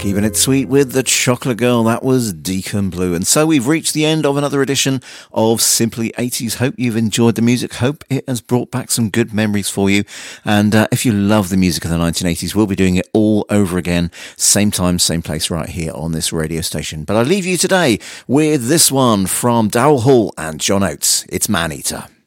Keeping it sweet with the Chocolate Girl, that was Deacon Blue. And so we've reached the end of another edition of Simply 80s. Hope you've enjoyed the music. Hope it has brought back some good memories for you. And if you love the music of the 1980s, we'll be doing it all over again. Same time, same place, right here on this radio station. But I leave you today with this one from Daryl Hall and John Oates. It's Man Eater.